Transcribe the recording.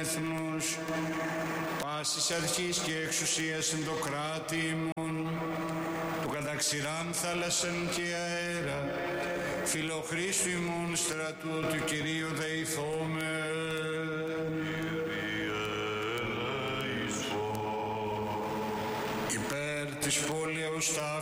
έθνους, πάσης αρχής και εξουσίας εν το κράτη ημών, του καταξηράν θάλασσαν και αέρα, φιλοχρίστου ημών στρατού του Κυρίου δεηθώμε. Υπέρ της πόλεως